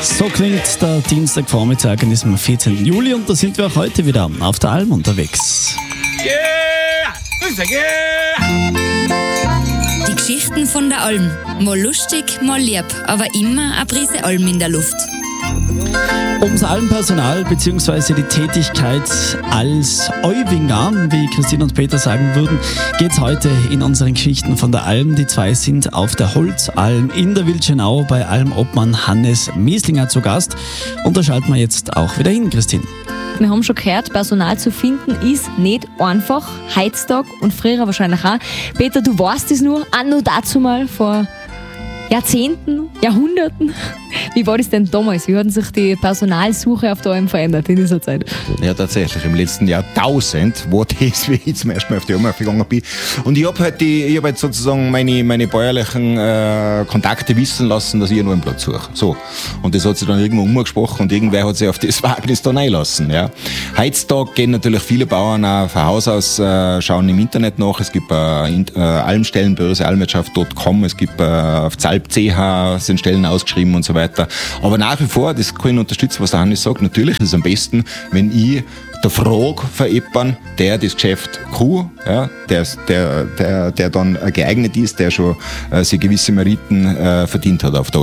So klingt der Dienstagvormittag an diesem 14. Juli und da sind wir auch heute wieder auf der Alm unterwegs. Die Geschichten von der Alm. Mal lustig, mal lieb, aber immer eine Prise Alm in der Luft. Ums Almpersonal bzw. die Tätigkeit als Euwinger, wie Christine und Peter sagen würden, geht es heute in unseren Geschichten von der Alm. Die zwei sind auf der Holzalm in der Wildschenau bei Almobmann Hannes Mieslinger zu Gast. Und da schalten wir jetzt auch wieder hin, Christine. Wir haben schon gehört, Personal zu finden ist nicht einfach. Heutzutage und früher wahrscheinlich auch. Peter, du weißt es nur, auch nur dazu mal vor Jahrzehnten, Jahrhunderten. Wie war das denn damals? Wie hat sich die Personalsuche auf der Alm verändert in dieser Zeit? Ja, tatsächlich. Im letzten Jahrtausend war das, wie ich zum ersten Mal auf die Alm gegangen bin. Und ich habe halt sozusagen meine bäuerlichen Kontakte wissen lassen, dass ich einen Almplatz suche. So. Und das hat sich dann irgendwo umgesprochen und irgendwer hat sich auf das Wagnis dann einlassen. Ja. Heutzutage gehen natürlich viele Bauern auch von Haus aus, schauen im Internet nach. Es gibt Almstellenbörse, almwirtschaft.com, es gibt auf Zalp.ch sind Stellen ausgeschrieben und so weiter. Aber nach wie vor, das kann ich unterstützen, was der Hannes sagt, natürlich ist es am besten, wenn ich der Frage vereppern, der das Geschäft kann, ja, der dann geeignet ist, der schon sich gewisse Meriten verdient hat auf der